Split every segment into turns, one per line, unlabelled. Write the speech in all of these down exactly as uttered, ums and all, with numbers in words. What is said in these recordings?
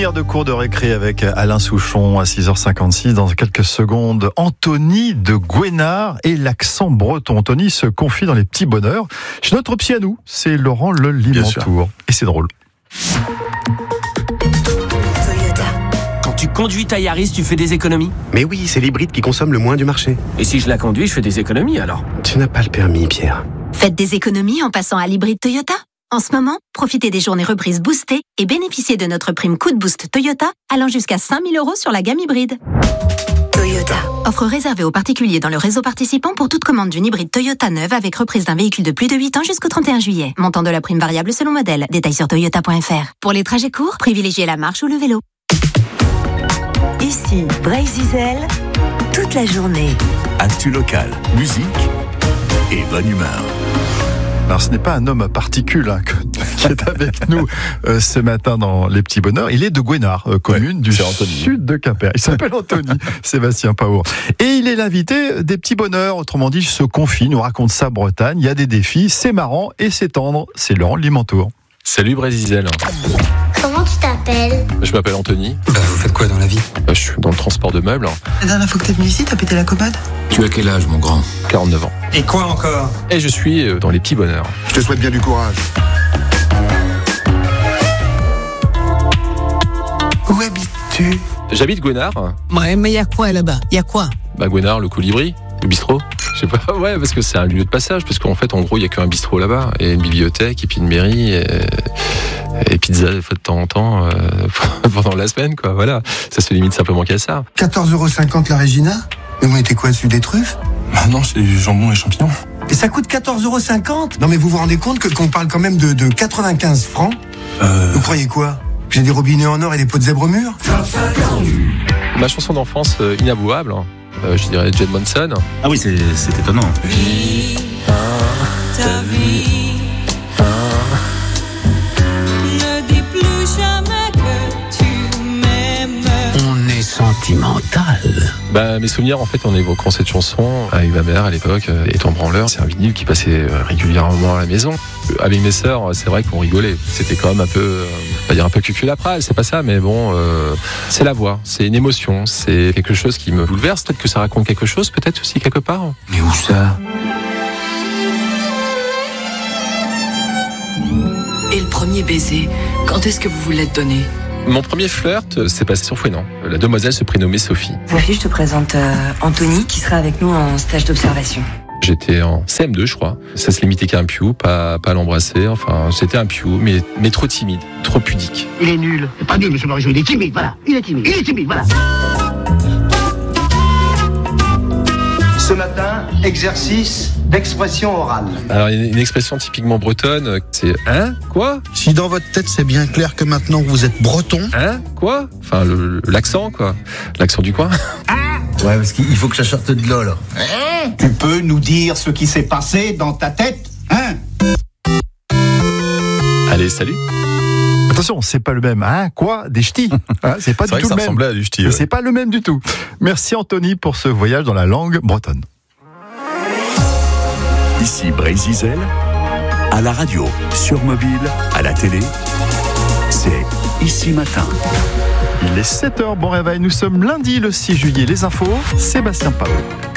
Souvenir de cours de récré avec Alain Souchon à six heures cinquante-six. Dans quelques secondes, Anthony de Gouénard et l'accent breton. Anthony se confie dans les petits bonheurs. Chez notre psy à nous, c'est Laurent Le Limantour. Et c'est drôle.
Quand tu conduis ta Yaris, tu fais des économies ?
Mais oui, c'est l'hybride qui consomme le moins du marché.
Et si je la conduis, je fais des économies alors ?
Tu n'as pas le permis, Pierre.
Faites des économies en passant à l'hybride Toyota. En ce moment, profitez des journées reprises boostées et bénéficiez de notre prime coup de boost Toyota allant jusqu'à cinq mille euros sur la gamme hybride. Toyota. Offre réservée aux particuliers dans le réseau participant pour toute commande d'une hybride Toyota neuve avec reprise d'un véhicule de plus de huit ans jusqu'au trente et un juillet. Montant de la prime variable selon modèle. Détails sur toyota point f r. Pour les trajets courts, privilégiez la marche ou le vélo.
Ici, Brésil, toute la journée.
Actu local, musique et bonne humeur.
Alors ce n'est pas un homme à particules hein, qui est avec nous euh, ce matin dans Les Petits Bonheurs. Il est de Gouénard, euh, commune ouais, du sud de Quimper. Il s'appelle Anthony Sébastien Paour. Et il est l'invité des Petits Bonheurs. Autrement dit, il se confie, nous raconte sa Bretagne. Il y a des défis, c'est marrant et c'est tendre. C'est Laurent Limantour.
Salut Brésil.
Comment tu t'appelles ?
Je m'appelle Anthony.
Bah, vous faites quoi dans la vie ?
Je suis dans le transport de meubles.
La dernière fois que t'es venu ici, t'as pété la commode ?
Tu as quel âge, mon grand ?
quarante-neuf ans.
Et quoi encore ?
Et je suis dans Les Petits Bonheurs.
Je te souhaite bien du courage.
Où habites-tu ?
J'habite Gouénard.
Ouais, mais y a quoi là-bas ? Y a quoi ?
Bah Gouénard, le colibri, le bistrot. Je sais pas, ouais, parce que c'est un lieu de passage, parce qu'en fait, en gros, il y a qu'un bistrot là-bas, et une bibliothèque, et puis une mairie, et, et pizza des fois de temps en temps, euh, pendant la semaine, quoi, voilà. Ça se limite simplement qu'à ça.
quatorze euros cinquante la Regina ? Mais vous mettez quoi dessus, des truffes ?
Bah non, c'est du jambon et champignons.
Et ça coûte quatorze euros cinquante ? Non mais vous vous rendez compte que qu'on parle quand même de, de quatre-vingt-quinze francs ?
Euh...
Vous croyez quoi ? J'ai des robinets en or et des pots de zèbre au mur ?
Ma chanson d'enfance euh, inavouable, euh, je dirais Jet Monson.
Ah oui, c'est, c'est étonnant.
Vie, hein, ta vie, hein.
Ne dis plus jamais que tu m'aimes.
On est sentimental.
Bah, mes souvenirs, en fait, en évoquant cette chanson, avec ma mère à l'époque, et Ton branleur, c'est un vinyle qui passait régulièrement à la maison. Avec mes sœurs, c'est vrai qu'on rigolait. C'était quand même un peu, euh, pas dire un peu cucul-après, c'est pas ça, mais bon, euh, c'est la voix, c'est une émotion, c'est quelque chose qui me bouleverse. Peut-être que ça raconte quelque chose, peut-être aussi quelque part.
Mais où ça ?
Et le premier baiser, quand est-ce que vous vous l'êtes donné ?
Mon premier flirt s'est passé sur Fouesnant. La demoiselle se prénommait Sophie.
Voici, je te présente euh, Anthony, qui sera avec nous en stage d'observation.
J'étais en C M deux, je crois. Ça se limitait qu'à un piou, pas, pas à l'embrasser. Enfin, c'était un piou, mais, mais trop timide, trop pudique.
Il est nul. C'est pas nul, monsieur Morisot, il est timide, voilà. Il est timide, il est timide, voilà.
Ce matin, exercice d'expression orale.
Alors, une expression typiquement bretonne, c'est « Hein ? Quoi ?»
Si dans votre tête, c'est bien clair que maintenant vous êtes breton.
Hein ? Quoi ? Enfin, le, l'accent, quoi. L'accent du coin.
Hein ?
Ouais, parce qu'il faut que ça sorte de là, là.
Hein ? Tu peux nous dire ce qui s'est passé dans ta tête ? Hein ?
Allez, salut.
Attention, c'est pas le même. Hein, quoi ? Des ch'tis. Hein, c'est pas
c'est
du tout
vrai que ça
le même.
ressemblait à du ch'ti. Ouais.
C'est pas le même du tout. Merci Anthony pour ce voyage dans la langue bretonne.
Ici Brésil, à la radio, sur mobile, à la télé, c'est Ici Matin.
Il est sept heures, bon réveil, nous sommes lundi le six juillet, les infos, Sébastien Paour.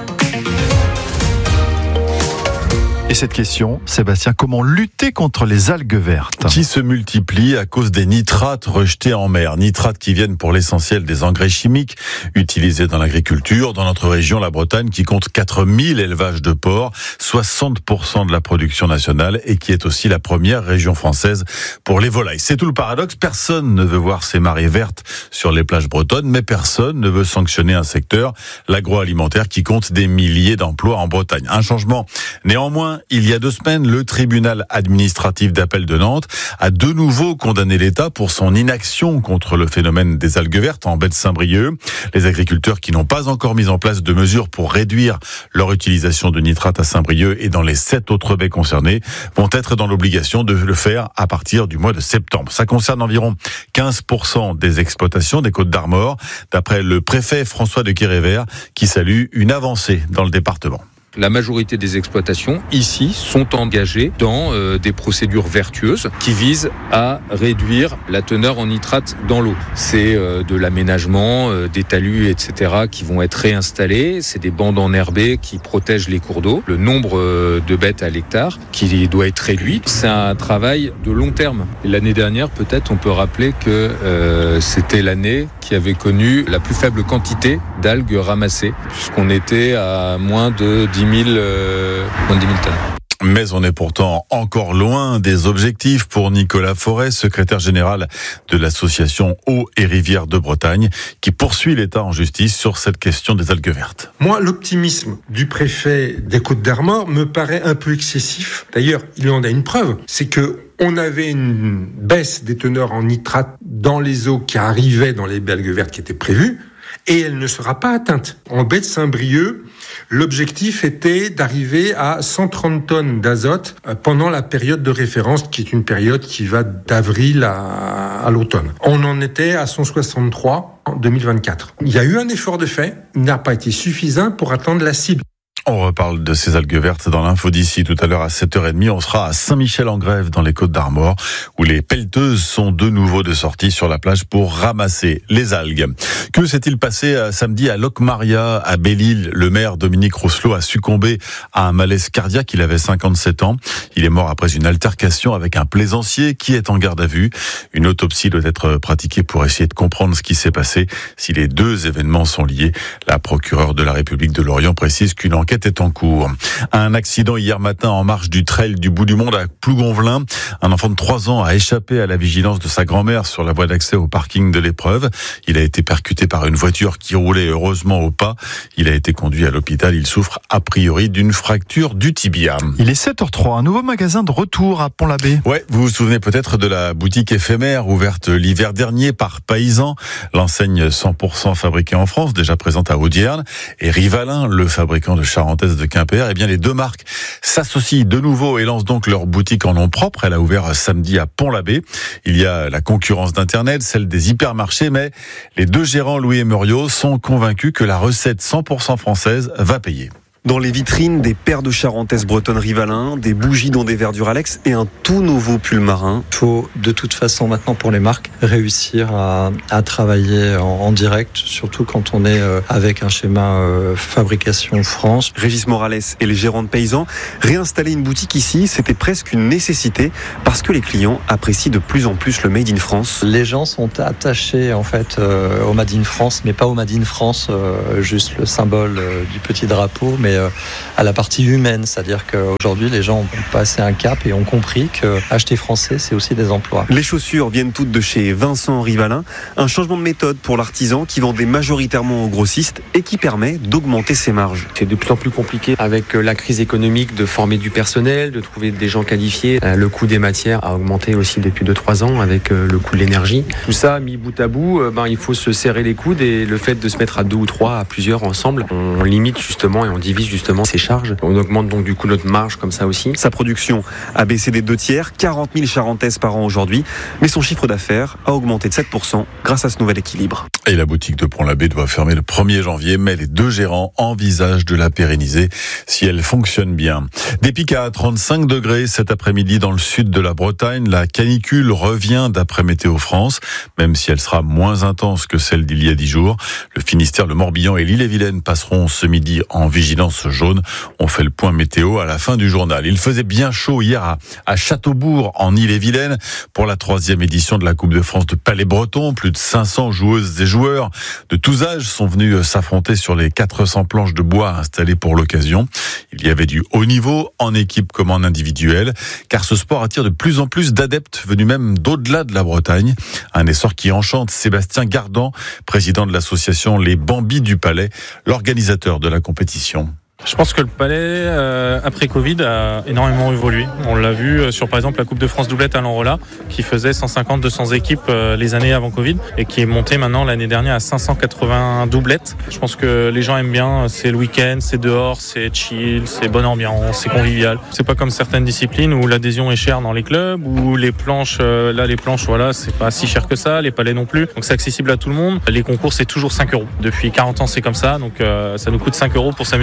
Et cette question, Sébastien, comment lutter contre les algues vertes ?
Qui se multiplient à cause des nitrates rejetés en mer. Nitrates qui viennent pour l'essentiel des engrais chimiques utilisés dans l'agriculture. Dans notre région, la Bretagne, qui compte quatre mille élevages de porcs, soixante pour cent de la production nationale et qui est aussi la première région française pour les volailles. C'est tout le paradoxe. Personne ne veut voir ces marées vertes sur les plages bretonnes, mais personne ne veut sanctionner un secteur, l'agroalimentaire, qui compte des milliers d'emplois en Bretagne. Un changement néanmoins. Il y a deux semaines, le tribunal administratif d'appel de Nantes a de nouveau condamné l'État pour son inaction contre le phénomène des algues vertes en baie de Saint-Brieuc. Les agriculteurs qui n'ont pas encore mis en place de mesures pour réduire leur utilisation de nitrates à Saint-Brieuc et dans les sept autres baies concernées vont être dans l'obligation de le faire à partir du mois de septembre. Ça concerne environ quinze pour cent des exploitations des Côtes d'Armor, d'après le préfet François de Quérévert, qui salue une avancée dans le département.
La majorité des exploitations ici sont engagées dans euh, des procédures vertueuses qui visent à réduire la teneur en nitrate dans l'eau. C'est euh, de l'aménagement, euh, des talus, et cetera qui vont être réinstallés. C'est des bandes enherbées qui protègent les cours d'eau. Le nombre euh, de bêtes à l'hectare qui doit être réduit. C'est un travail de long terme. Et l'année dernière, peut-être, on peut rappeler que euh, c'était l'année qui avait connu la plus faible quantité d'algues ramassées, puisqu'on était à moins de dix mille, euh, moins de dix mille tonnes.
Mais on est pourtant encore loin des objectifs pour Nicolas Forêt, secrétaire général de l'association Eau et Rivières de Bretagne, qui poursuit l'État en justice sur cette question des algues vertes.
Moi, l'optimisme du préfet des Côtes-d'Armor me paraît un peu excessif. D'ailleurs, il en a une preuve, c'est que on avait une baisse des teneurs en nitrate dans les eaux qui arrivaient dans les algues vertes qui étaient prévues, et elle ne sera pas atteinte. En baie de Saint-Brieuc, l'objectif était d'arriver à cent trente tonnes d'azote pendant la période de référence, qui est une période qui va d'avril à, à l'automne. On en était à cent soixante-trois en deux mille vingt-quatre. Il y a eu un effort de fait, il n'a pas été suffisant pour atteindre la cible.
On reparle de ces algues vertes dans l'info d'ici tout à l'heure à sept heures trente. On sera à Saint-Michel-en-Grève dans les Côtes-d'Armor où les pelleteuses sont de nouveau de sortie sur la plage pour ramasser les algues. Que s'est-il passé samedi à Locmaria, à Belle-Île? Le maire Dominique Rousselot a succombé à un malaise cardiaque. Il avait cinquante-sept ans. Il est mort après une altercation avec un plaisancier qui est en garde à vue. Une autopsie doit être pratiquée pour essayer de comprendre ce qui s'est passé. Si les deux événements sont liés, la procureure de la République de Lorient précise qu'une enquête est en cours. Un accident hier matin en marche du trail du bout du monde à Plougonvelin. Un enfant de trois ans a échappé à la vigilance de sa grand-mère sur la voie d'accès au parking de l'épreuve. Il a été percuté par une voiture qui roulait heureusement au pas. Il a été conduit à l'hôpital. Il souffre a priori d'une fracture du tibia.
Il est sept heures trois. Un nouveau magasin de retour à Pont-l'Abbé.
Ouais, vous vous souvenez peut-être de la boutique éphémère ouverte l'hiver dernier par Paysan, l'enseigne cent pour cent fabriquée en France, déjà présente à Audierne, et Rivalin, le fabricant de charrentaise de Quimper. Eh bien, les deux marques s'associent de nouveau et lancent donc leur boutique en nom propre. Elle a ouvert samedi à Pont-l'Abbé. Il y a la concurrence d'Internet, celle des hypermarchés, mais les deux gérants, Louis et Muriot, sont convaincus que la recette cent pour cent française va payer.
Dans les vitrines, des paires de charentaises bretonnes Rivalin, des bougies dont des verres Duralex et un tout nouveau pull marin.
Il faut de toute façon maintenant pour les marques réussir à, à travailler en, en direct, surtout quand on est euh, avec un schéma euh, fabrication France.
Régis Morales et les gérants de Paysans, réinstaller une boutique ici, c'était presque une nécessité parce que les clients apprécient de plus en plus le Made in France.
Les gens sont attachés en fait euh, au Made in France, mais pas au Made in France, euh, juste le symbole euh, du petit drapeau, mais à la partie humaine, c'est-à-dire qu'aujourd'hui les gens ont passé un cap et ont compris que acheter français c'est aussi des emplois.
Les chaussures viennent toutes de chez Vincent Rivalin, un changement de méthode pour l'artisan qui vendait majoritairement aux grossistes et qui permet d'augmenter ses marges.
C'est de plus en plus compliqué avec la crise économique de former du personnel, de trouver des gens qualifiés. Le coût des matières a augmenté aussi depuis deux trois ans avec le coût de l'énergie. Tout ça mis bout à bout, ben, il faut se serrer les coudes et le fait de se mettre à deux ou trois, à plusieurs ensemble, on limite justement et on divise justement ses charges. On augmente donc du coup notre marge comme ça aussi.
Sa production a baissé des deux tiers, quarante mille charentaises par an aujourd'hui, mais son chiffre d'affaires a augmenté de sept pour cent grâce à ce nouvel équilibre.
Et la boutique de Pont-l'Abbé doit fermer le premier janvier, mais les deux gérants envisagent de la pérenniser si elle fonctionne bien. Des pics à trente-cinq degrés cet après-midi dans le sud de la Bretagne. La canicule revient d'après Météo France, même si elle sera moins intense que celle d'il y a dix jours. Le Finistère, le Morbihan et l'Ille-et-Vilaine passeront ce midi en vigilance jaune. On fait le point météo à la fin du journal. Il faisait bien chaud hier à, à Châteaubourg, en Ille-et-Vilaine, pour la troisième édition de la Coupe de France de Palais-Breton. Plus de cinq cents joueuses et joueurs de tous âges sont venus s'affronter sur les quatre cents planches de bois installées pour l'occasion. Il y avait du haut niveau, en équipe comme en individuel, car ce sport attire de plus en plus d'adeptes venus même d'au-delà de la Bretagne. Un essor qui enchante Sébastien Gardan, président de l'association Les Bambis du Palais, l'organisateur de la compétition.
Je pense que le Palais, euh, après Covid, a énormément évolué. On l'a vu sur, par exemple, la Coupe de France doublette à l'Enrola, qui faisait cent cinquante à deux cents équipes euh, les années avant Covid, et qui est monté maintenant l'année dernière à cinq cent quatre-vingts doublettes. Je pense que les gens aiment bien, c'est le week-end, c'est dehors, c'est chill, c'est bonne ambiance, c'est convivial. C'est pas comme certaines disciplines où l'adhésion est chère dans les clubs, où les planches, euh, là les planches, voilà, c'est pas si cher que ça, les palais non plus. Donc c'est accessible à tout le monde. Les concours, c'est toujours cinq euros. Depuis quarante ans, c'est comme ça, donc euh, ça nous coûte cinq euros pour s'amuser toute une après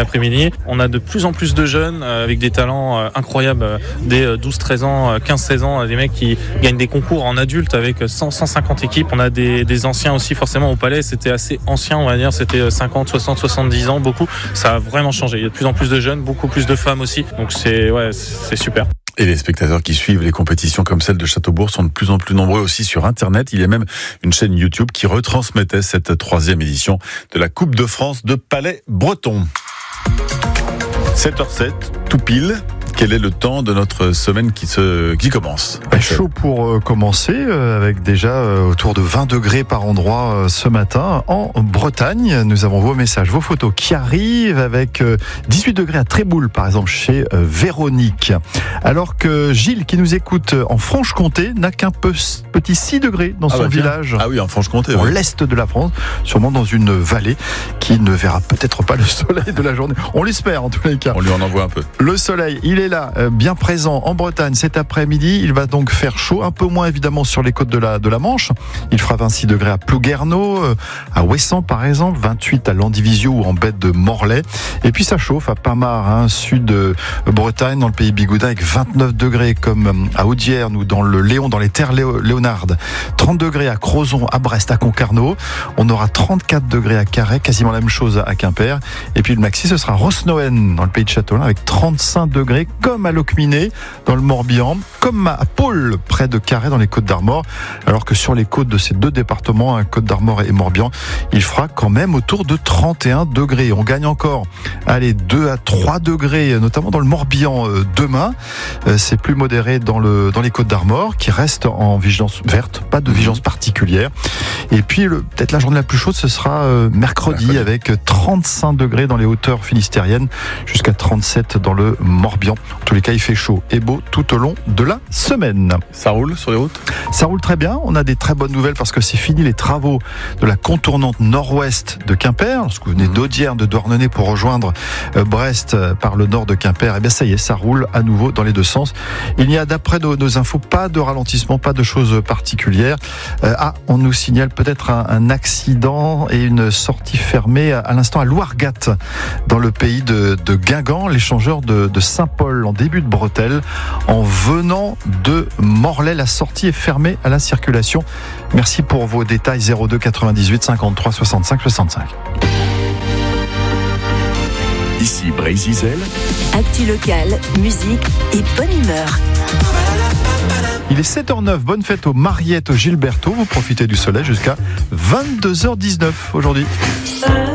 après-midi. On a de plus en plus de jeunes euh, avec des talents euh, incroyables, euh, des douze treize ans, euh, quinze seize ans, euh, des mecs qui gagnent des concours en adultes avec cent cent cinquante équipes. On a des, des anciens aussi, forcément au Palais, c'était assez ancien, on va dire, c'était cinquante, soixante, soixante-dix ans, beaucoup. Ça a vraiment changé. Il y a de plus en plus de jeunes, beaucoup plus de femmes aussi. Donc c'est, ouais, c'est super.
Et les spectateurs qui suivent les compétitions comme celle de Châteaubourg sont de plus en plus nombreux aussi sur Internet. Il y a même une chaîne YouTube qui retransmettait cette troisième édition de la Coupe de France de Palais Breton. sept heures sept, tout pile. Quel est le temps de notre semaine qui se qui commence?
Chaud pour euh, commencer, euh, avec déjà euh, autour de vingt degrés par endroit euh, ce matin en Bretagne. Nous avons vos messages, vos photos qui arrivent avec euh, dix-huit degrés à Tréboul, par exemple, chez euh, Véronique. Alors que Gilles, qui nous écoute en Franche-Comté, n'a qu'un peu, petit six degrés dans
ah
son
bah
village.
Ah oui, en Franche-Comté.
Dans
oui.
l'est de la France, sûrement dans une vallée qui ne verra peut-être pas le soleil de la journée. On l'espère en tous les cas.
On lui en envoie un peu.
Le soleil, il est là, bien présent en Bretagne cet après-midi. Il va donc faire chaud, un peu moins évidemment sur les côtes de la, de la Manche. Il fera vingt-six degrés à Plouguerneau, à Ouessant par exemple, vingt-huit à Landivisiau ou en baie de Morlaix. Et puis ça chauffe à Pamar, hein, sud de Bretagne, dans le pays Bigoudin, avec vingt-neuf degrés comme à Audierne ou dans le Léon, dans les terres Léo, Léonardes. trente degrés à Crozon, à Brest, à Concarneau. On aura trente-quatre degrés à Carhaix, quasiment la même chose à Quimper. Et puis le maxi, ce sera Rosnoën, dans le pays de Châtelain, avec trente-cinq degrés, comme à Locminé, dans le Morbihan, comme à Pôle, près de Carhaix, dans les Côtes-d'Armor. Alors que sur les côtes de ces deux départements, hein, Côtes-d'Armor et Morbihan, il fera quand même autour de trente et un degrés. On gagne encore, allez, deux à trois degrés, notamment dans le Morbihan euh, demain. Euh, c'est plus modéré dans, le, dans les Côtes-d'Armor, qui restent en vigilance verte, pas de vigilance particulière. Et puis, le, peut-être la journée la plus chaude, ce sera euh, mercredi, mercredi, avec trente-cinq degrés dans les hauteurs finistériennes, jusqu'à trente-sept dans le Morbihan. En tous les cas, il fait chaud et beau tout au long de la semaine.
Ça roule sur les routes?
Ça roule très bien. On a des très bonnes nouvelles parce que c'est fini les travaux de la contournante nord-ouest de Quimper. Lorsque vous venez d'Audierne, de Douarnenez pour rejoindre Brest par le nord de Quimper, eh bien ça y est, ça roule à nouveau dans les deux sens. Il n'y a, d'après nos, nos infos, pas de ralentissement, pas de choses particulières. Euh, ah, on nous signale peut-être un, un accident et une sortie fermée à, à l'instant à Louargat, dans le pays de, de Guingamp, l'échangeur de, de Saint-Paul en début de bretelle, en venant de Morlaix. La sortie est fermée à la circulation. Merci pour vos détails. Zéro deux quatre-vingt-dix-huit cinquante-trois soixante-cinq soixante-cinq.
Ici Brésil.
Actu locale, musique et bonne humeur.
Il est sept heures neuf, bonne fête aux Mariettes, aux Gilberto. Vous profitez du soleil jusqu'à vingt-deux heures dix-neuf aujourd'hui.